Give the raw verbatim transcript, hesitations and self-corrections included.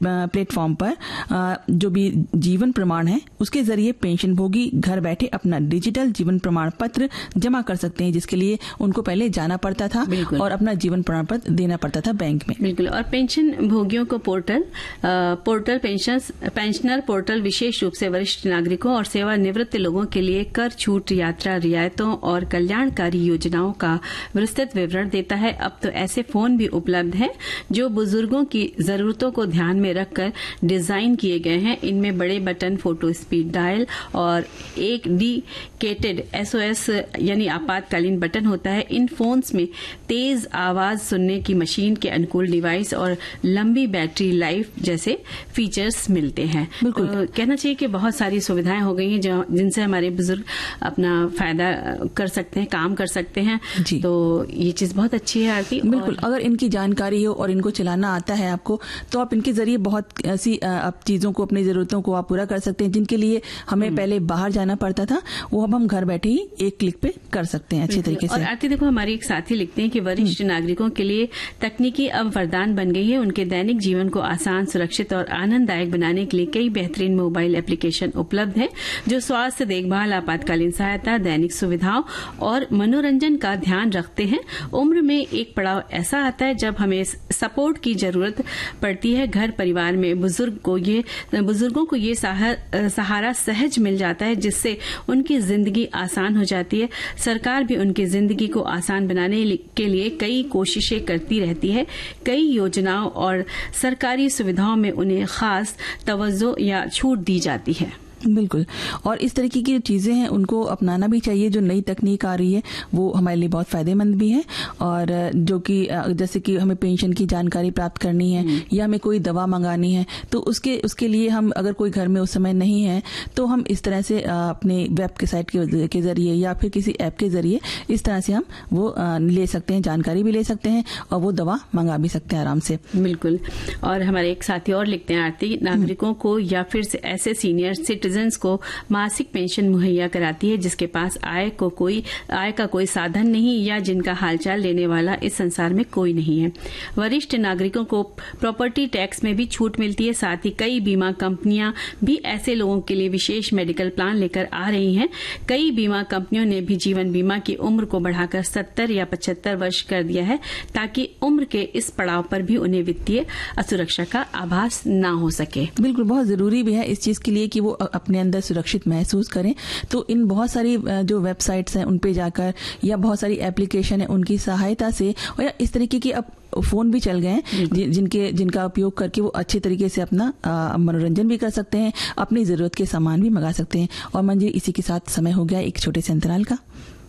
Platform पर जो भी जीवन प्रमाण है उसके जरिए पेंशन भोगी घर बैठे अपना डिजिटल जीवन प्रमाण पत्र जमा कर सकते हैं, जिसके लिए उनको पहले जाना पड़ता था और अपना जीवन प्रमाण पत्र देना पड़ता था बैंक में। बिल्कुल। और पेंशन भोगियों को portal portal pension pensioner portal विशेष रूप से वरिष्ठ नागरिकों और सेवानिवृत्त लोगों के लिए कर छूट, यात्रा रियायतों और कल्याणकारी योजनाओं का विस्तृत विवरण देता है। अब तो ऐसे फोन भी उपलब्ध हैं जो बुजुर्गों की जरूरतों को ध्यान में रखकर डिजाइन किए गए हैं। इनमें बड़े बटन, फोटो स्पीड डायल और एक डिकेटेड एसओएस यानी आपातकालीन बटन होता है। इन फोन्स में तेज आवाज सुनने की मशीन के अनुकूल डिवाइस और लंबी बैटरी लाइफ जैसे फीचर्स मिलते हैं। तो कहना चाहिए कि बहुत सारी सुविधाएं हो गई हैं जिनसे हमारे बुजुर्ग अपना फायदा कर सकते हैं, काम कर सकते हैं। तो ये चीज बहुत अच्छी है आरती। बिल्कुल, अगर इनकी जानकारी हो और इनको चलाना आता है आपको, तो आप इनके जरिए बहुत ऐसी आप चीजों को, अपनी जरूरतों को आप पूरा कर सकते हैं जिनके लिए हमें पहले बाहर जाना पड़ता था, वो अब हम घर बैठे ही एक क्लिक पे कर सकते हैं अच्छे तरीके से। और आरती देखो, हमारी एक साथी लिखते हैं कि वरिष्ठ नागरिकों के लिए तकनीकी अब वरदान बन गई है। उनके दैनिक जीवन को आसान, सुरक्षित और आनंददायक बनाने के लिए कई बेहतरीन मोबाइल एप्लीकेशन उपलब्ध है जो स्वास्थ्य देखभाल, आपातकालीन सहायता, दैनिक सुविधाओं और मनोरंजन का ध्यान रखते हैं। उम्र में एक पड़ाव ऐसा आता है जब हमें सपोर्ट की जरूरत पड़ती है। घर परिवार में बुजुर्ग को ये बुजुर्गों को ये सहारा सहज मिल जाता है, जिससे उनकी जिंदगी आसान हो जाती है। सरकार भी उनकी जिंदगी को आसान बनाने के लिए कई कोशिशें करती रहती है। कई योजनाओं और सरकारी सुविधाओं में उन्हें खास तवज्जो या छूट दी जाती है। बिल्कुल, और इस तरीके की चीजें हैं उनको अपनाना भी चाहिए। जो नई तकनीक आ रही है वो हमारे लिए बहुत फायदेमंद भी है, और जो कि जैसे कि हमें पेंशन की जानकारी प्राप्त करनी है या हमें कोई दवा मंगानी है, तो उसके उसके लिए हम अगर कोई घर में उस समय नहीं है तो हम इस तरह से अपने वेब के साइट के जरिए या फिर किसी ऐप के जरिए इस तरह से हम वो ले सकते हैं, जानकारी भी ले सकते हैं और वो दवा मंगा भी सकते हैं आराम से। बिल्कुल। और हमारे एक साथी और लिखते हैं आरती, नागरिकों को या फिर ऐसे सीनियर सिटीजन को मासिक पेंशन मुहैया कराती है जिसके पास आय को कोई आय का कोई साधन नहीं या जिनका हालचाल लेने वाला इस संसार में कोई नहीं है। वरिष्ठ नागरिकों को प्रॉपर्टी टैक्स में भी छूट मिलती है। साथ ही कई बीमा कंपनियां भी ऐसे लोगों के लिए विशेष मेडिकल प्लान लेकर आ रही हैं। कई बीमा कंपनियों ने भी जीवन बीमा की उम्र को बढ़ाकर सत्तर या पचहत्तर वर्ष कर दिया है ताकि उम्र के इस पड़ाव पर भी उन्हें वित्तीय असुरक्षा का आभास न हो सके। बिल्कुल, बहुत जरूरी भी है इस चीज के लिए कि वो अपने अंदर सुरक्षित महसूस करें। तो इन बहुत सारी जो वेबसाइट्स हैं उन पे जाकर या बहुत सारी एप्लीकेशन है उनकी सहायता से, और इस तरीके की अब फोन भी चल गए हैं जिनके जिनका उपयोग करके वो अच्छे तरीके से अपना आ, मनोरंजन भी कर सकते हैं, अपनी जरूरत के सामान भी मंगा सकते हैं। और मंजिल, इसी के साथ समय हो गया एक छोटे से अंतराल का।